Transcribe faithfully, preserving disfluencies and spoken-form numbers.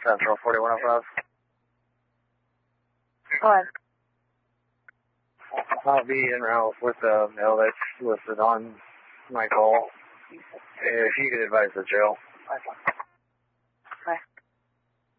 Central forty-one oh five. Go ahead. I'll be en route with the mail that's listed on my call. If you could advise the jail.